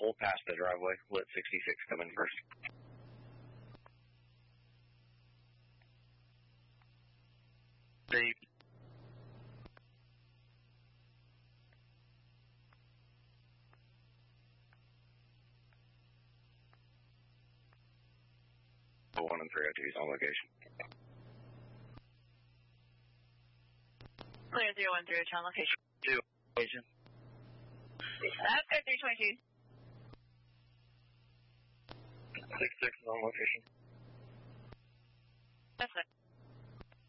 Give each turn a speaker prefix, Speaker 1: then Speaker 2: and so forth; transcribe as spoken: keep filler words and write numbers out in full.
Speaker 1: pull past the driveway. Let sixty-six come in first. They one and three oh two is on location.
Speaker 2: Clear zero one three oh two on location.
Speaker 1: Two location.
Speaker 2: That's good, three twenty-two.
Speaker 1: Six six is on location.
Speaker 2: That's it.